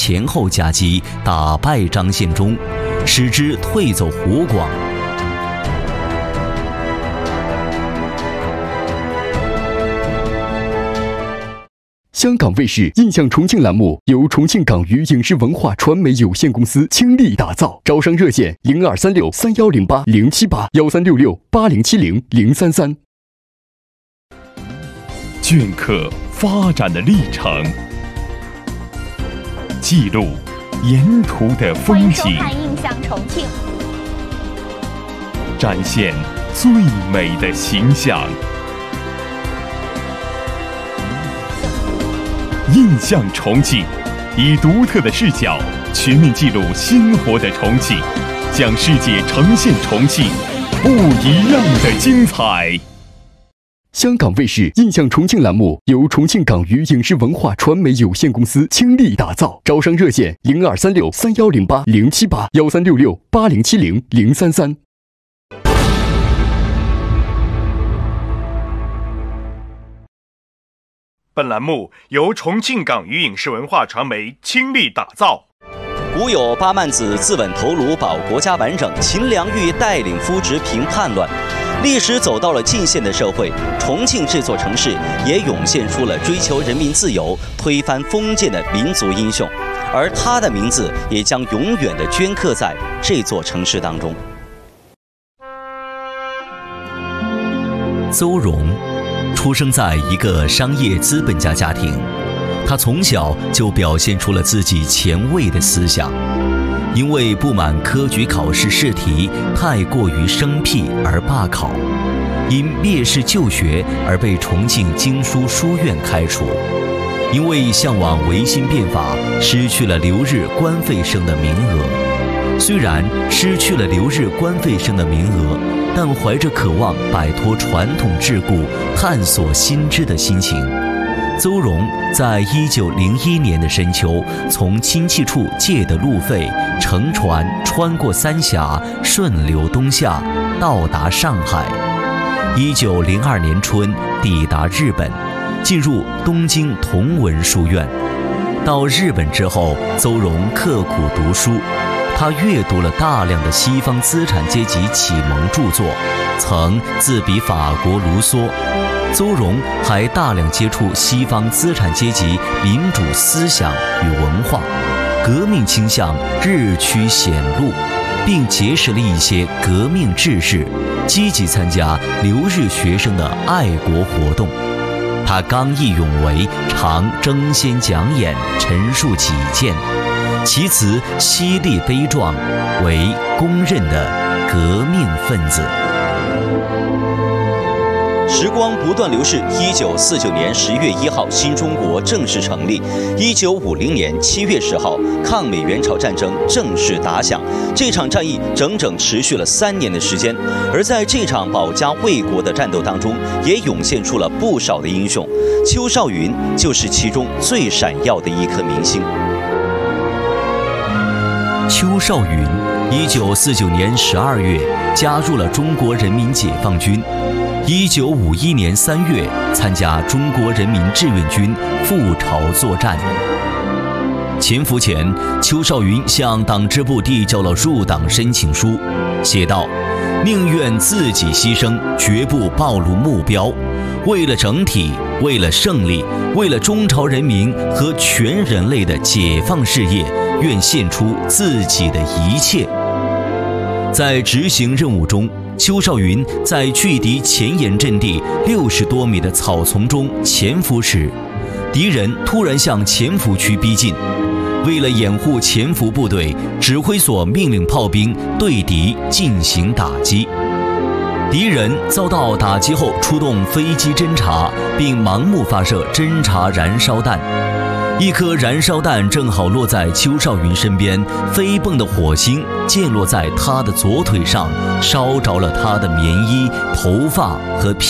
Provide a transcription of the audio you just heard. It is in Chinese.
前后夹击，打败张献忠，使之退走湖广。 香港卫视印象重庆栏目由重庆港娱影视文化传媒有限公司倾力打造，招商热线0236310807813668070033。 镌刻发展的历程，记录沿途的风景， 欢迎收看《印象重庆》， 展现最美的形象。印象重庆，以独特的视角全面记录鲜活的重庆，向世界呈现重庆不一样的精彩。 香港卫视印象重庆栏目由重庆港娱影视文化传媒有限公司倾力打造，招商热线0236310807813668070033。 本栏目由重庆港娱影视文化传媒倾力打造。 古有八曼子自刎头颅保国家完整，秦良玉带领夫侄平叛乱。历史走到了近现代社会，重庆这座城市也涌现出了追求人民自由、推翻封建的民族英雄，而他的名字也将永远地镌刻在这座城市当中。 邹容出生在一个商业资本家家庭，他从小就表现出了自己前卫的思想。因为不满科举考试试题太过于生僻而罢考，因蔑视旧学而被重庆经书书院开除，因为向往维新变法失去了留日官费生的名额。虽然失去了留日官费生的名额，但怀着渴望摆脱传统桎梏、探索新知的心情，邹容在1901年的深秋，从亲戚处借的路费，乘船穿过三峡，顺流东下，到达上海。1902年春抵达日本，进入东京同文书院。到日本之后，邹容刻苦读书，他阅读了大量的西方资产阶级启蒙著作，曾自比法国卢梭。邹容还大量接触西方资产阶级民主思想与文化，革命倾向日趋显露，并结识了一些革命志士，积极参加留日学生的爱国活动。他刚毅勇为，常争先讲演，陈述己见，其词犀利悲壮，为公认的革命分子。 时光不断流逝，1949年10月1号，新中国正式成立。1950年7月10号，抗美援朝战争正式打响。这场战役整整持续了3年的时间，而在这场保家卫国的战斗当中，也涌现出了不少的英雄。邱少云就是其中最闪耀的一颗明星。 邱少云1949年12月加入了中国人民解放军。1951年3月，参加中国人民志愿军赴朝作战。潜伏前，邱少云向党支部递交了入党申请书，写道：“宁愿自己牺牲，绝不暴露目标。为了整体，为了胜利，为了中朝人民和全人类的解放事业，愿献出自己的一切。”在执行任务中，邱少云在距敌前沿阵地60多米的草丛中潜伏时，敌人突然向潜伏区逼近。为了掩护潜伏部队，指挥所命令炮兵对敌进行打击。敌人遭到打击后，出动飞机侦察，并盲目发射侦察燃烧弹。一颗燃烧弹正好落在邱少云身边，飞蹦的火星溅落在他的左腿上，烧着了他的棉衣、头发和皮。